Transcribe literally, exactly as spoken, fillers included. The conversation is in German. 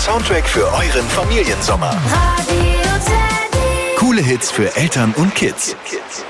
Soundtrack für euren Familiensommer. Radio Teddy. Coole Hits für Eltern und Kids.